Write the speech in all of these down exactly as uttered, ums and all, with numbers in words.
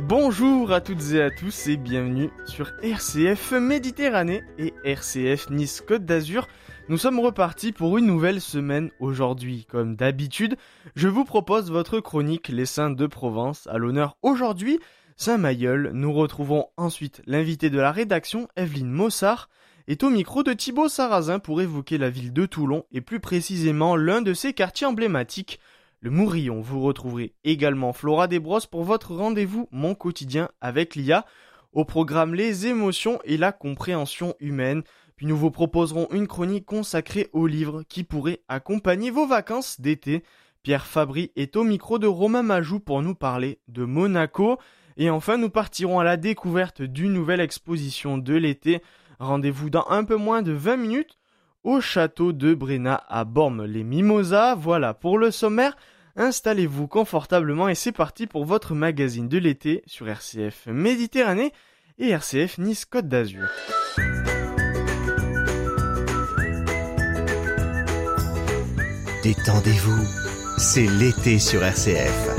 Bonjour à toutes et à tous et bienvenue sur R C F Méditerranée et R C F Nice Côte d'Azur. Nous sommes repartis pour une nouvelle semaine aujourd'hui. Comme d'habitude, je vous propose votre chronique Les Saints de Provence. À l'honneur aujourd'hui, Saint-Mailleul. Nous retrouvons ensuite l'invité de la rédaction, Evelyne Mossard, est au micro de Thibaut Sarrazin pour évoquer la ville de Toulon et plus précisément l'un de ses quartiers emblématiques, le Mourillon. Vous retrouverez également Flora Desbrosses pour votre rendez-vous Mon Quotidien avec l'I A. Au programme les émotions et la compréhension humaine. Puis nous vous proposerons une chronique consacrée aux livres qui pourraient accompagner vos vacances d'été. Pierre Fabry est au micro de Romain Majou pour nous parler de Monaco. Et enfin, nous partirons à la découverte d'une nouvelle exposition de l'été. Rendez-vous dans un peu moins de vingt minutes au château de Brénat à Bormes-les-Mimosas. Voilà pour le sommaire. Installez-vous confortablement et c'est parti pour votre magazine de l'été sur R C F Méditerranée et R C F Nice Côte d'Azur. Détendez-vous, c'est l'été sur R C F.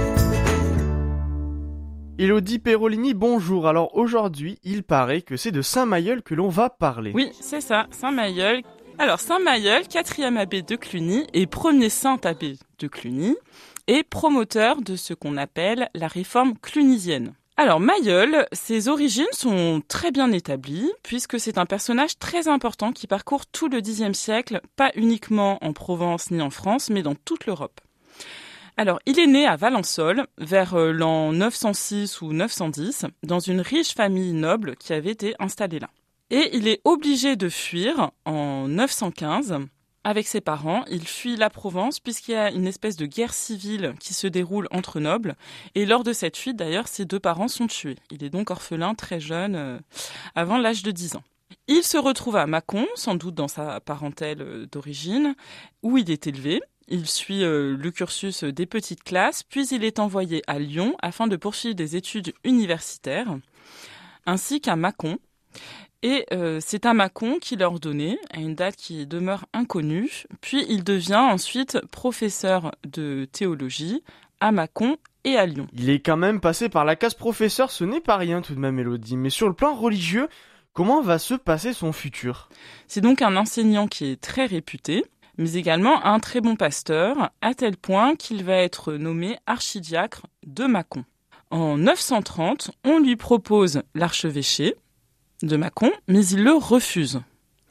Élodie Perolini, bonjour. Alors aujourd'hui, il paraît que c'est de Saint-Mailleul que l'on va parler. Oui, c'est ça, Saint-Mailleul. Alors Saint-Mailleul, quatrième abbé de Cluny et premier saint abbé de Cluny, est promoteur de ce qu'on appelle la réforme clunisienne. Alors Mailleul, ses origines sont très bien établies puisque c'est un personnage très important qui parcourt tout le dixième siècle, pas uniquement en Provence ni en France, mais dans toute l'Europe. Alors, il est né à Valençol, vers l'an neuf cent six ou neuf cent dix, dans une riche famille noble qui avait été installée là. Et il est obligé de fuir en neuf cent quinze. Avec ses parents, il fuit la Provence puisqu'il y a une espèce de guerre civile qui se déroule entre nobles. Et lors de cette fuite, d'ailleurs, ses deux parents sont tués. Il est donc orphelin très jeune, euh, avant l'âge de dix ans. Il se retrouve à Mâcon, sans doute dans sa parentèle d'origine, où il est élevé. Il suit euh, le cursus des petites classes, puis il est envoyé à Lyon afin de poursuivre des études universitaires, ainsi qu'à Mâcon. Et euh, c'est à Mâcon qu'il est ordonné, à une date qui demeure inconnue, puis il devient ensuite professeur de théologie à Mâcon et à Lyon. Il est quand même passé par la case professeur, ce n'est pas rien tout de même, Élodie. Mais sur le plan religieux, comment va se passer son futur ? C'est donc un enseignant qui est très réputé, mais également un très bon pasteur, à tel point qu'il va être nommé archidiacre de Mâcon. En neuf cent trente, on lui propose l'archevêché de Mâcon, mais il le refuse.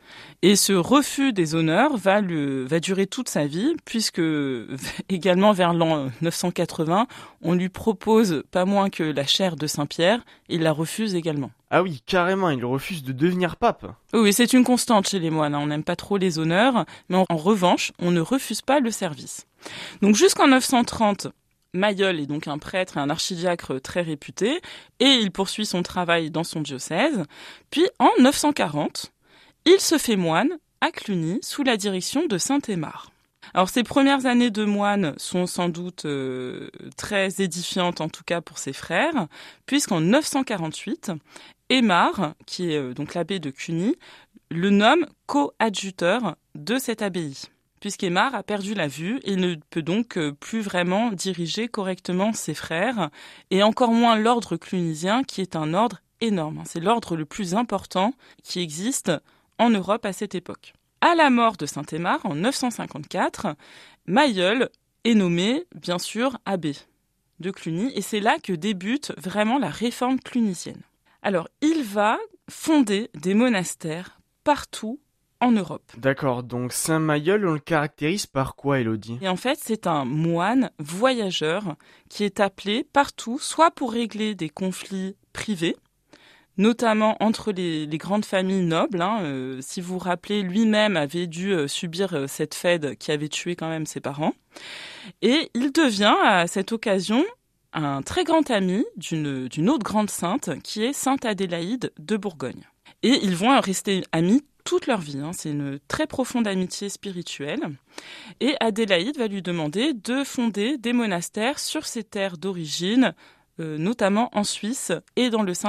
Et ce refus des honneurs va, le, va durer toute sa vie, puisque également vers l'an neuf cent quatre-vingts, on lui propose pas moins que la chaire de Saint-Pierre, il la refuse également. Ah oui, carrément, il refuse de devenir pape. Oui, c'est une constante chez les moines, hein. On n'aime pas trop les honneurs, mais en, en revanche, on ne refuse pas le service. Donc jusqu'en neuf cent trente, Mailleul est donc un prêtre et un archidiacre très réputé, et il poursuit son travail dans son diocèse. Puis en neuf cent quarante, il se fait moine à Cluny sous la direction de saint Aymar. Alors ses premières années de moine sont sans doute euh, très édifiantes, en tout cas pour ses frères, puisqu'en neuf cent quarante-huit, Aymar, qui est euh, donc l'abbé de Cluny, le nomme coadjuteur de cette abbaye, puisqu'Aymar a perdu la vue et ne peut donc euh, plus vraiment diriger correctement ses frères, et encore moins l'ordre clunisien, qui est un ordre énorme. C'est l'ordre le plus important qui existe en Europe à cette époque. À la mort de saint Aymar, en neuf cent cinquante-quatre, Mailleul est nommé, bien sûr, abbé de Cluny, et c'est là que débute vraiment la réforme clunisienne. Alors, il va fonder des monastères partout en Europe. D'accord, donc Saint-Mailleul, on le caractérise par quoi, Élodie ? Et en fait, c'est un moine voyageur qui est appelé partout, soit pour régler des conflits privés, notamment entre les, les grandes familles nobles. Hein. Euh, si vous vous rappelez, lui-même avait dû euh, subir euh, cette faide qui avait tué quand même ses parents. Et il devient à cette occasion un très grand ami d'une, d'une autre grande sainte qui est sainte Adélaïde de Bourgogne. Et ils vont rester amis toute leur vie. Hein. C'est une très profonde amitié spirituelle. Et Adélaïde va lui demander de fonder des monastères sur ses terres d'origine, euh, notamment en Suisse et dans le Saint